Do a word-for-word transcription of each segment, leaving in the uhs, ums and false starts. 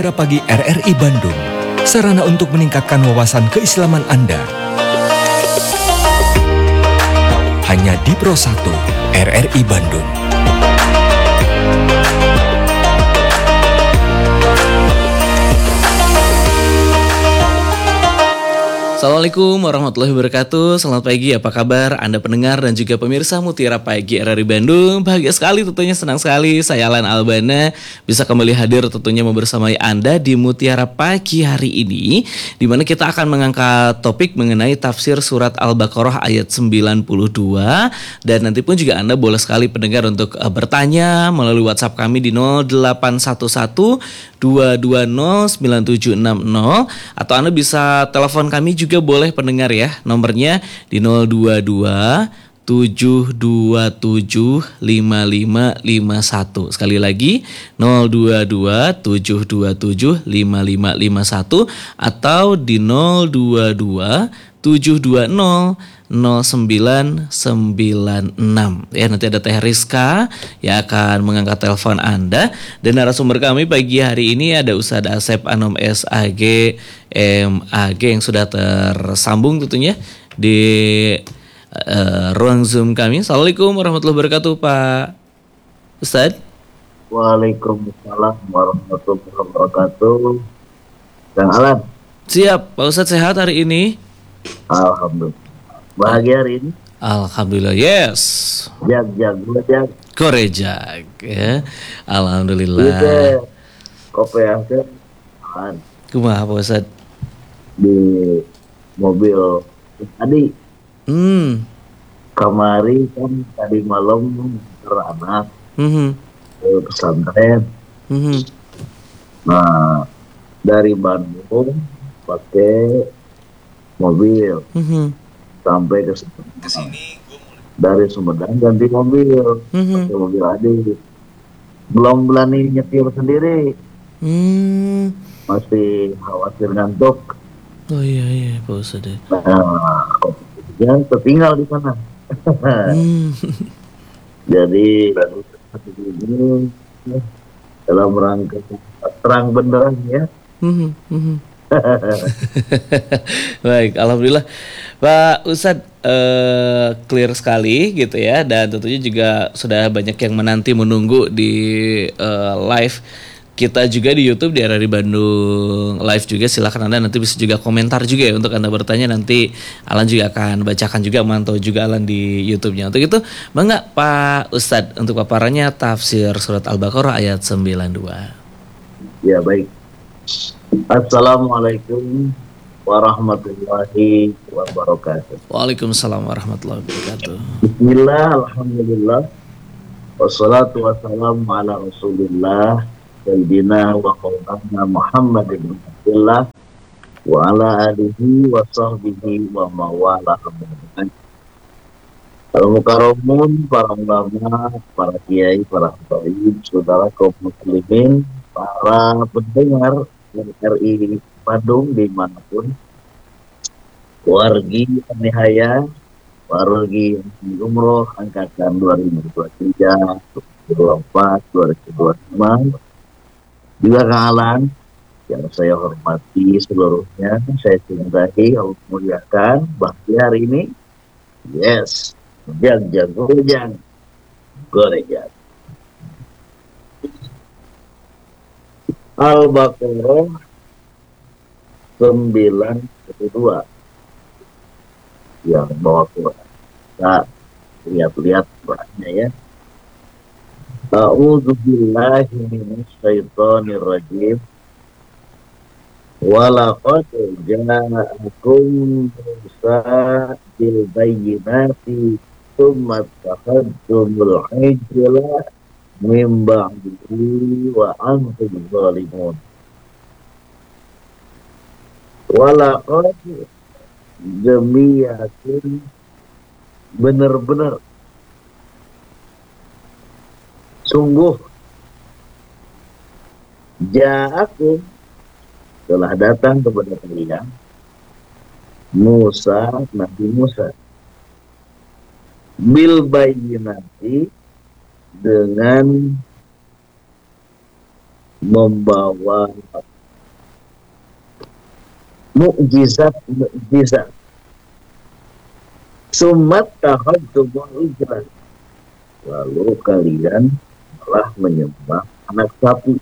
Mutiara Pagi R R I Bandung, sarana untuk meningkatkan wawasan keislaman Anda. Hanya di Pro satu R R I Bandung. Assalamualaikum warahmatullahi wabarakatuh. Selamat pagi, apa kabar Anda pendengar dan juga pemirsa Mutiara Pagi R R I Bandung. Bahagia sekali tentunya, senang sekali saya Alan Albana bisa kembali hadir tentunya membersamai Anda di Mutiara Pagi hari ini, di mana kita akan mengangkat topik mengenai tafsir surat Al-Baqarah ayat sembilan puluh dua. Dan nanti pun juga Anda boleh sekali pendengar untuk uh, bertanya melalui WhatsApp kami di nol delapan satu satu dua dua nol sembilan tujuh enam nol, atau Anda bisa telepon kami juga boleh pendengar ya, nomornya di nol dua dua tujuh dua tujuh lima lima lima satu. Sekali lagi nol dua dua tujuh dua tujuh lima lima lima satu atau di nol dua dua tujuh dua nol nol sembilan sembilan enam. Ya, nanti ada Teh Rizka yang akan mengangkat telepon Anda. Dan narasumber kami pagi hari ini ada Ustadz Asep Anom S A G M A G yang sudah tersambung tentunya di uh, ruang Zoom kami. Assalamualaikum warahmatullahi wabarakatuh, Pak Ustadz. Waalaikumsalam warahmatullahi wabarakatuh. Kang Alan. Siap, Pak Ustadz, sehat hari ini? Alhamdulillah. Bahagia hari ini? Alhamdulillah, yes. Jag, jag, jag. Korejak, ya. Alhamdulillah. Itu kopi akhir Kumaha Pak Ustadz? Di mobil tadi. Hmm. Kamari kan tadi malam anak Mm-hmm. ke pesantren. Mm-hmm. Nah, dari Bandung pakai mobil. Mm-hmm. Sampai ke sini. Dari Sumedang ganti mobil. Mm-hmm. Pakai mobil adik. Belum berani nyetir sendiri. Hmm. Masih khawatir ngantuk. Oh iya iya Pak Ustadz. Nah, ya tertinggal di sana. Hmm. Jadi ini dalam rangka terang benderang ya. Mm-hmm. Mm-hmm. Baik, alhamdulillah Pak Ustadz, uh, clear sekali gitu ya, dan tentunya juga sudah banyak yang menanti menunggu di uh, live kita juga di YouTube di R R I Bandung Live juga. Silakan Anda nanti bisa juga komentar juga ya untuk Anda bertanya, nanti Alan juga akan bacakan juga, mantau juga Alan di YouTube-nya. Untuk itu, bangga Pak Ustadz untuk paparannya tafsir surat Al-Baqarah ayat sembilan puluh dua. Ya baik. Assalamualaikum warahmatullahi wabarakatuh. Waalaikumsalam warahmatullahi wabarakatuh. Bismillah, alhamdulillah, wassalatu wassalamu ala rasulillah sayyidina wa qaulana Muhammad ibn Abdullah wa ala alihi wa sahbihi wa mawala. Al-Mukarramun, para ulama, para kiai, para habaib, saudara kaum muslimin, para pendengar R R I Bandung dimanapun, wargi nihaya, wargi umroh angkatan dua ribu dua puluh tiga, dua ribu dua puluh empat, dua ribu dua puluh lima, juga Kang Alan yang saya hormati seluruhnya, saya cintai, Allah muliakan. Bahkan hari ini, yes, jag jag goreng, goreng. Al-Baqarah sembilan puluh dua yang bawa Quran. Nah, lihat-lihat Qurannya ya. A'udzu billahi minasy syaithanir rajim. Wa laqad ja'akum Musa bil bayyinati tsumma takhadtumul ijla min ba'dihi wa antum zalimun. Walaqad, demi yakin, benar-benar, sungguh, ja'akum, telah datang kepada kalian Musa, Nabi Musa, bil bayyinati, dengan membawa mukjizat mukjizat. Sumat tahadumul ijran. Lalu kalian telah menyembah anak sapi.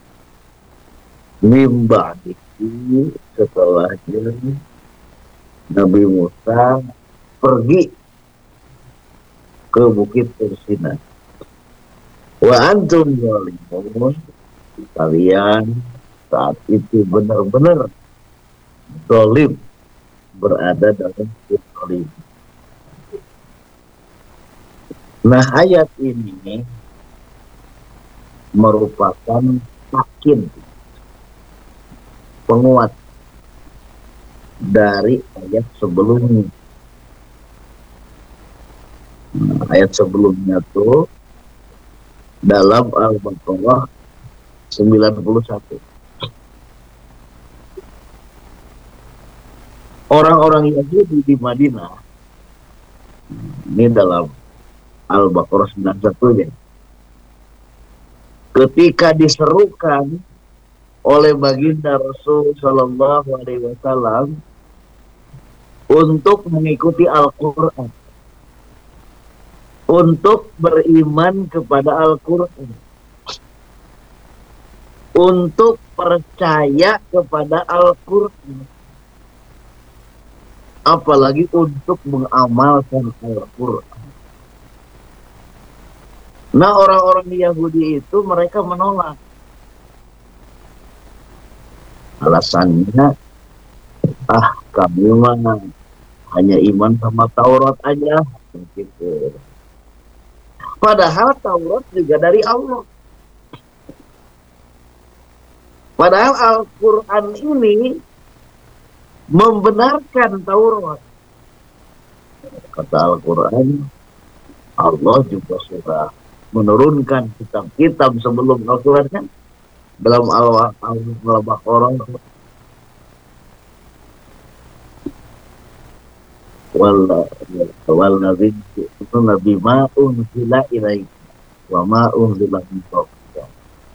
Mimba itu setelahnya Nabi Musa pergi ke Bukit Tursina. Wa antum zalimun, kalian saat itu benar-benar zalim, berada dalam zalim. Nah, ayat ini merupakan takin penguat dari ayat sebelumnya. Nah, ayat sebelumnya tuh dalam Al-Baqarah sembilan puluh satu. Orang-orang Yahudi di Madinah, ini dalam Al-Baqarah sembilan puluh satu ya, ketika diserukan oleh baginda Rasul Shallallahu Alaihi Wasallam untuk mengikuti Al-Quran, untuk beriman kepada Al-Quran, untuk percaya kepada Al-Quran, apalagi untuk mengamalkan Al-Quran. Nah, orang-orang Yahudi itu mereka menolak. Alasannya, ah kami mah hanya iman sama Taurat aja. Gitu. Padahal Taurat juga dari Allah. Padahal Al-Quran ini membenarkan Taurat. Kata Al-Quran, Allah juga sudah menurunkan kitab-kitab sebelum Al-Quran kan? Dalam Al-Baqarah wal nabi itu nabi ma unzila ilaika wa ma unzila min qablika.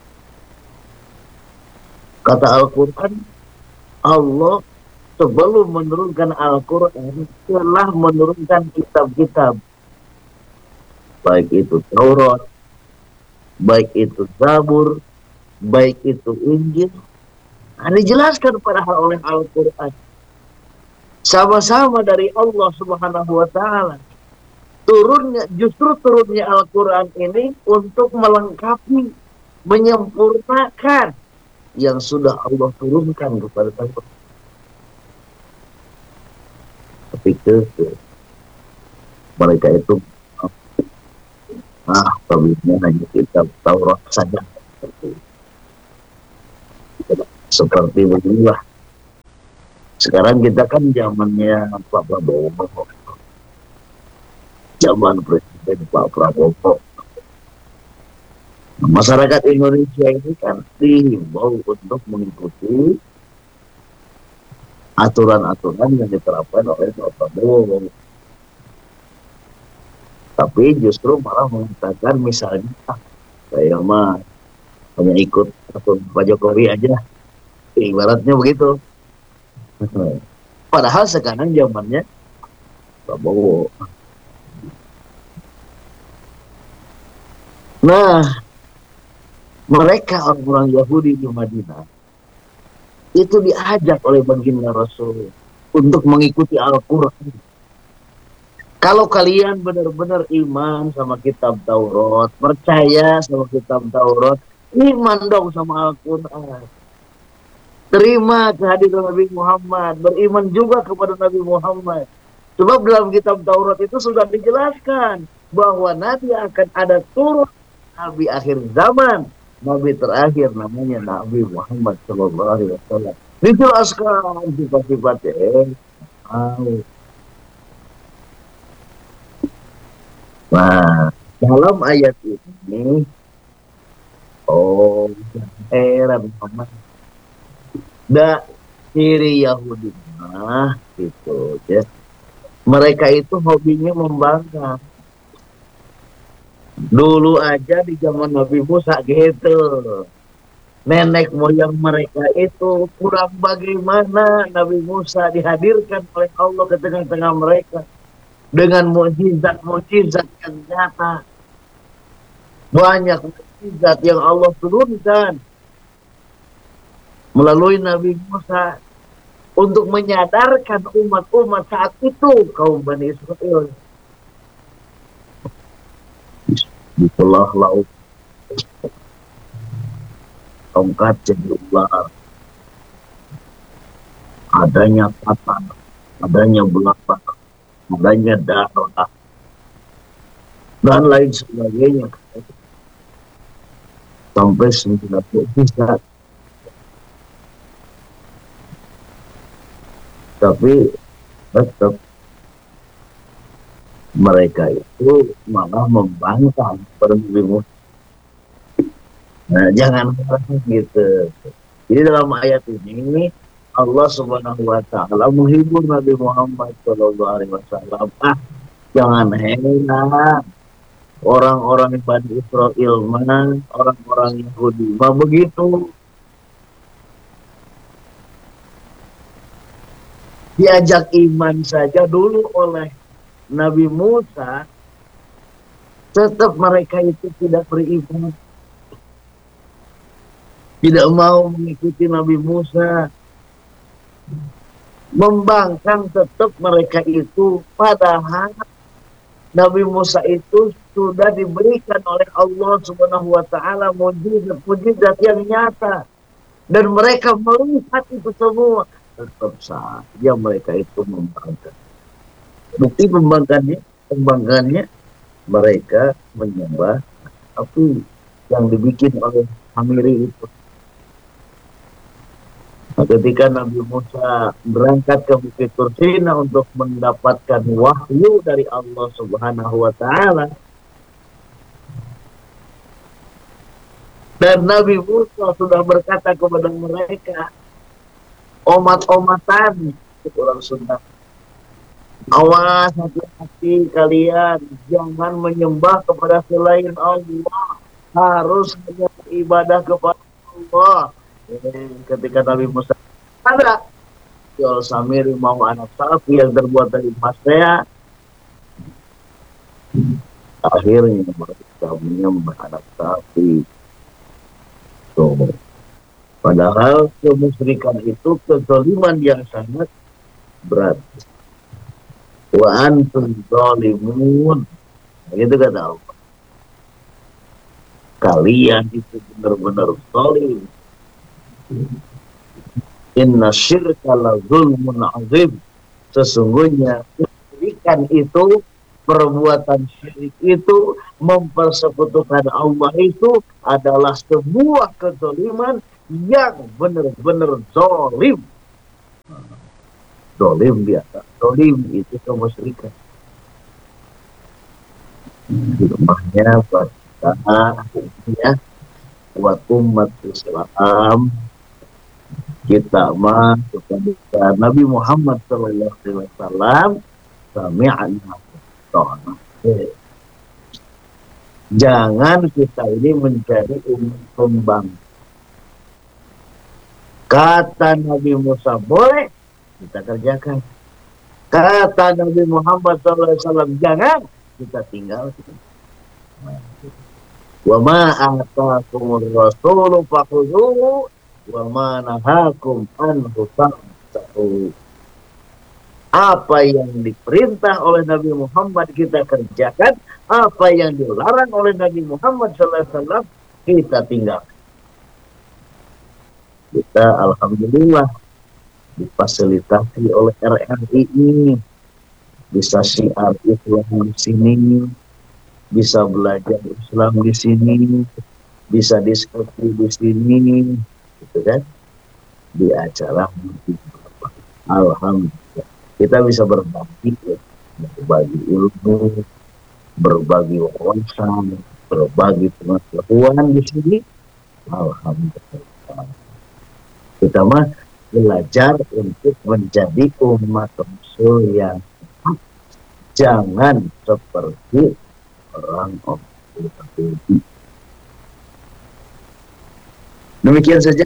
Kata Al-Quran, Allah sebelum menurunkan Al-Quran telah menurunkan kitab-kitab, baik itu Taurat, baik itu Zabur, baik itu Injil. Nah, dijelaskan padahal oleh Al-Quran, sama-sama dari Allah Subhanahu wa Ta'ala. Turunnya, justru turunnya Al-Quran ini untuk melengkapi, menyempurnakan yang sudah Allah turunkan kepada kita. Tapi ke mereka itu, ah, tabibnya hanya kitab Taurat saja. Seperti beginilah. Sekarang kita kan zamannya Pak Prabowo, zaman Presiden Pak Prabowo. Masyarakat Indonesia ini kan dihimbau untuk mengikuti aturan-aturan yang diterapkan oleh Pak Prabowo. Tapi justru malah mengatakan misalnya, ah, saya mah hanya ikut aturan Pak Jokowi aja. Ibaratnya begitu. Padahal sekarang zamannya Prabowo. Nah, mereka orang-orang Yahudi di Madinah itu diajak oleh baginda Rasul untuk mengikuti Al-Quran. Kalau kalian benar-benar iman sama kitab Taurat, percaya sama kitab Taurat, iman dong sama Al-Quran. Terima kehadiran Nabi Muhammad, beriman juga kepada Nabi Muhammad. Sebab dalam kitab Taurat itu sudah dijelaskan bahwa Nabi akan ada turun Nabi akhir zaman, Nabi terakhir namanya Nabi Muhammad Shallallahu Alaihi Wasallam. Dijelaskan sifat-sifatnya. Oh. Nah, dalam ayat ini, oh, heran Muhammad. Da ciri Yahudi mah gitu ya. Mereka itu hobinya membangkang. Dulu aja di zaman Nabi Musa gitu. nenek moyang mereka itu kurang bagaimana Nabi Musa dihadirkan oleh Allah ke tengah-tengah mereka dengan mukjizat-mukjizat yang nyata. Banyak mukjizat yang Allah turunkan melalui Nabi Musa untuk menyadarkan umat-umat saat itu kaum Bani Israel. Di telah laut tongkat jadi ular, adanya patah, adanya belakang, adanya darah, dan lain sebagainya. Sampai sembilan mukjizat. Tapi tetap mereka itu malah membangkang perlindungan. Nah, jangan gitu. Jadi dalam ayat ini Allah Subhanahu wa taala menghibur Nabi Muhammad shallallahu alaihi wasallam. Ah, jangan heran. Orang-orang Bani Israel mah, orang-orang Yahudi mah begitu. Diajak iman saja dulu oleh Nabi Musa, tetap mereka itu tidak beriman. Tidak mau mengikuti Nabi Musa. Membangkang tetap mereka itu. Padahal Nabi Musa itu sudah diberikan oleh Allah Subhanahu wa taala mukjizat-mukjizat yang nyata. Dan mereka melihat itu semua. Tetap saja mereka itu membangkang. Bukti pembangkannya, pembangkannya mereka menyembah api yang dibikin oleh Hamiri itu. Nah, ketika Nabi Musa berangkat ke Bukit Tursina untuk mendapatkan wahyu dari Allah Subhanahu wa taala, dan Nabi Musa sudah berkata kepada mereka, omat-omatan, orang Sunda, awas hati-hati kalian, jangan menyembah kepada selain Allah, harus beribadah kepada Allah. Ketika Nabi Musa ada Yol Samiri mau anak sapi yang terbuat dari emas saya, akhirnya mereka menyembah anak sapi. So, padahal kemusyrikan itu kezaliman yang sangat berat. Wa antum zalimun, gitu kata Allah. Kalian itu benar-benar zalim. Inna syirka la zulmun azim. Sesungguhnya kesyirikan itu, perbuatan syirik itu, mempersekutukan Allah itu adalah sebuah kezaliman yang benar-benar zalim. Zalim biasa, zalim itu kemusyrikan. Di rumahnya buat kita, buat umat Islam, kita mah kepada Nabi Muhammad shallallahu alaihi wasallam, sami'na wa jangan kita ini menjadi umat pembang. Kata Nabi Musa boleh, kita kerjakan. Kata Nabi Muhammad shallallahu alaihi wasallam jangan, kita tinggalkan. Wa ma ataakumur rasulu fakhudhuhu wa ma nahakum anhu fantahu. Apa yang diperintah oleh Nabi Muhammad kita kerjakan, apa yang dilarang oleh Nabi Muhammad shallallahu alaihi wasallam kita tinggalkan. Kita alhamdulillah difasilitasi oleh R R I ini, bisa syiar Islam di sini, bisa belajar Islam di sini, bisa diskusi di sini, gitu kan? Di acara alhamdulillah kita bisa berbagi, ya, berbagi ilmu, berbagi wawasan, berbagi pengetahuan di sini. Alhamdulillah. Kita mah belajar untuk menjadi umat Rasul yang jangan seperti orang orang. Demikian saja.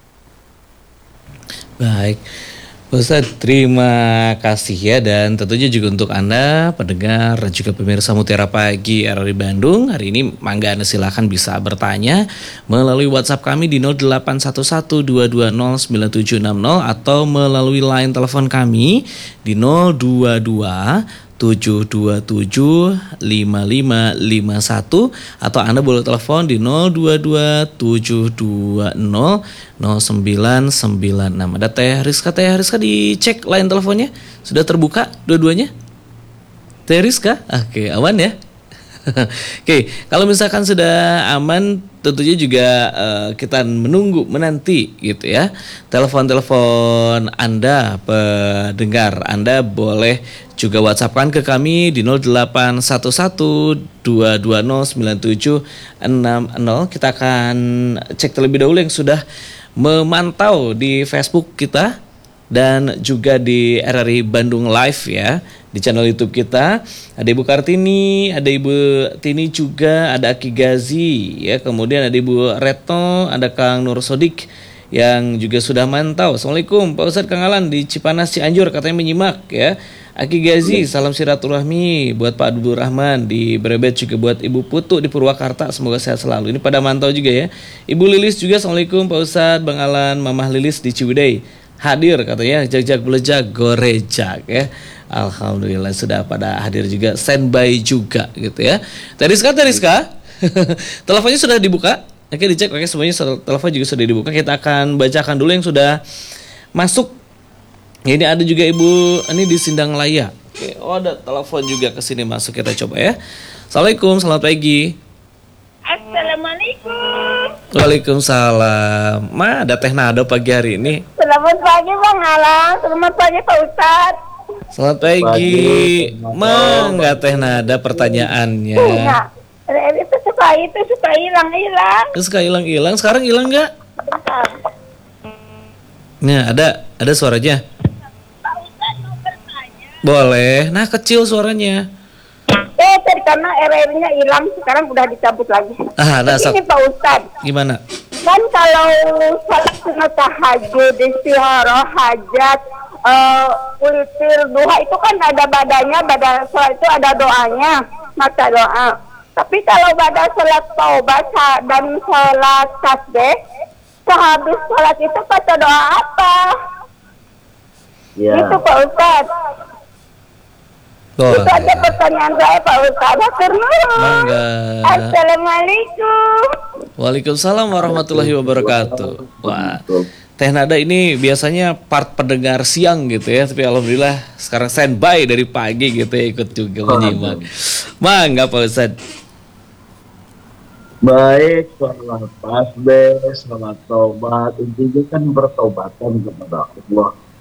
Baik, Pak Ustadz, terima kasih ya, dan tentunya juga untuk Anda pendengar dan juga pemirsa Mutiara Pagi R R I Bandung. Hari ini mangga Anda silakan bisa bertanya melalui WhatsApp kami di nol delapan satu satu dua dua nol sembilan tujuh enam nol atau melalui line telepon kami di nol dua dua tujuh dua tujuh lima lima lima satu atau Anda boleh telepon di nol dua dua tujuh dua nol nol sembilan sembilan enam. Ada Teh Rizka, Teh Rizka dicek line teleponnya sudah terbuka dua-duanya. Teh Rizka, oke, aman ya. Oke, kalau misalkan sudah aman, tentunya juga uh, kita menunggu, menanti gitu ya. Telepon-telepon Anda, pendengar Anda boleh juga WhatsApp-kan ke kami di nol delapan satu satu dua dua nol sembilan tujuh enam nol. Kita akan cek terlebih dahulu yang sudah memantau di Facebook kita dan juga di R R I Bandung Live ya, di channel YouTube kita. Ada Ibu Kartini, ada Ibu Tini juga, ada Aki Gazi ya, kemudian ada Ibu Retno, ada Kang Nur Sodik yang juga sudah mantau. Assalamualaikum Pak Ustadz, Kang Alan di Cipanas Cianjur katanya menyimak ya. Aki Gazi, salam silaturahmi buat Pak Abdul Rahman di Brebet, juga buat Ibu Putu di Purwakarta, semoga sehat selalu. Ini pada mantau juga ya. Ibu Lilis juga, Assalamualaikum Pak Ustadz, Bang Alan, Mamah Lilis di Ciwidey hadir katanya, jak-jak belejak gorejak ya. Alhamdulillah sudah pada hadir juga, standby juga gitu ya. Teriska, Teriska, teleponnya sudah dibuka. Oke, dicek, oke, semuanya telepon juga sudah dibuka. Kita akan bacakan dulu yang sudah masuk. Ini ada juga Ibu, ini di Sindang Laya. Oke, oh ada telepon juga ke sini masuk, kita coba ya. Assalamualaikum, selamat pagi. Assalamualaikum. Waalaikumsalam. Ma, ada Teh Nado pagi hari ini. Selamat pagi Bang Alan. Selamat pagi Pak Ustadz. Selamat pagi. Pagi. Ma, nggak Teh Nada pertanyaannya. Enggak. Itu suka itu suka hilang-hilang. Terus kayak hilang-hilang, sekarang hilang nggak? Bentar. Nah, ada ada suaranya. Pak Ustadz mau bertanya. Boleh. Nah, kecil suaranya. Eh, tadi karena R R-nya hilang, sekarang udah dicabut lagi. Ah, ada asap. Ini Pak Ustadz. Gimana? Kan kalau sholat sunat tahajud, istihoroh, hajat, uh, witir, duha itu kan ada badannya, badan sholat itu ada doanya, mata doa. Tapi kalau pada sholat taubat dan sholat tasbih, sehabis sholat itu baca doa apa? Ya. Itu Pak Ustadz. Boleh. Itu aja pertanyaan saya Pak Ustadz. Hatur nuhun. Mangga. Assalamualaikum. Waalaikumsalam warahmatullahi wabarakatuh. Wah, Teh Nada ini biasanya part pendengar siang gitu ya, tapi alhamdulillah sekarang standby dari pagi gitu ya, ikut juga menyimak. Mangga Pak Ustadz. Baik, selamat tasbih, selamat taubat. Intinya kan bertaubatan kepada Allah.